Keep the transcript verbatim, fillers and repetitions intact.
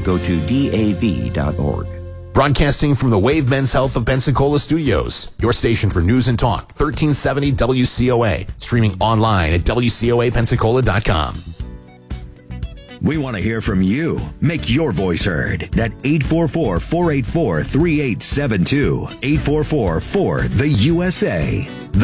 go to D A V dot org. Broadcasting from the Wave Men's Health of Pensacola Studios, your station for news and talk, thirteen seventy W C O A, streaming online at W C O A Pensacola dot com. We want to hear from you. Make your voice heard at eight four four, four eight four, three eight seven two, eight four four, four, the U S A.